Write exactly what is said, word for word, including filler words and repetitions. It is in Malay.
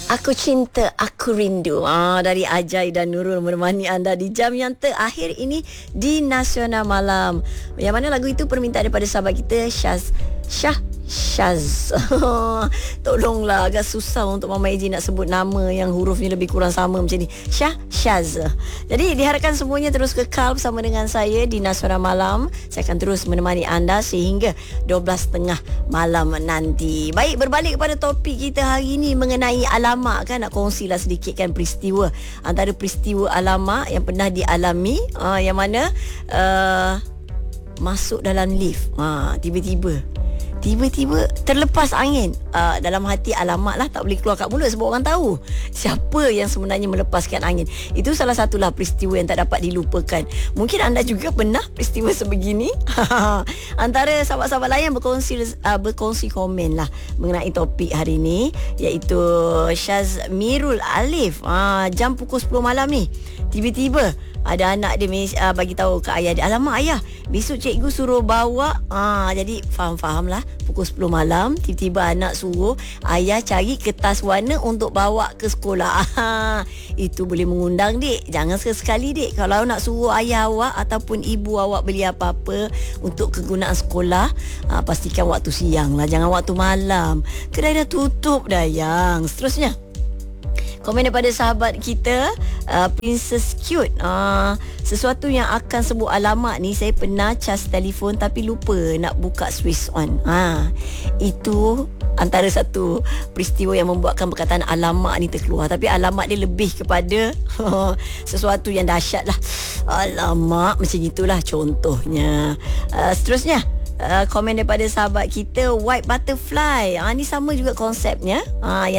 Aku cinta, aku rindu. Ah, dari Ajai dan Nurul menemani anda di jam yang terakhir ini di Nasional Malam. Yang mana lagu itu permintaan daripada sahabat kita Syaz Syah Syaz. Tolonglah, agak susah untuk Mama Eji nak sebut nama yang hurufnya lebih kurang sama macam ni. Syah Syaz. Jadi diharapkan semuanya terus kekal bersama dengan saya di Nasional Malam. Saya akan terus menemani anda sehingga dua belas tiga puluh malam nanti. Baik, berbalik kepada topik kita hari ini mengenai alamak kan. Nak kongsilah sedikit kan peristiwa, antara peristiwa alamak yang pernah dialami, uh, yang mana uh, masuk dalam lift, uh, tiba-tiba Tiba-tiba terlepas angin. uh, Dalam hati, alamak lah, tak boleh keluar kat mulut sebab orang tahu siapa yang sebenarnya melepaskan angin. Itu salah satulah peristiwa yang tak dapat dilupakan. Mungkin anda juga pernah peristiwa sebegini. Antara sahabat-sahabat lain berkongsi uh, berkongsi komen lah mengenai topik hari ini, iaitu Syaz Mirul Alif. uh, Jam pukul sepuluh malam ni, tiba-tiba ada anak dia uh, bagi tahu ke ayah dia, alamak ayah, besok cikgu suruh bawa. Ah, jadi faham-faham lah, pukul sepuluh malam tiba-tiba anak suruh ayah cari kertas warna untuk bawa ke sekolah. Ah, itu boleh mengundang dik. Jangan sekali-sekali dik, kalau nak suruh ayah awak ataupun ibu awak beli apa-apa untuk kegunaan sekolah, ah, pastikan waktu siang lah, jangan waktu malam. Kedai dah tutup dah yang. Seterusnya, komen daripada sahabat kita uh, Princess Cute. uh, Sesuatu yang akan sebut alamat ni, saya pernah cas telefon tapi lupa nak buka switch on. ha, Itu antara satu peristiwa yang membuatkan perkataan alamak ni terkeluar. Tapi alamak dia lebih kepada sesuatu yang dahsyat lah. Alamak, macam itulah contohnya. uh, Seterusnya, Uh, komen daripada sahabat kita White Butterfly. Ah, ni sama juga konsepnya. Ah, yang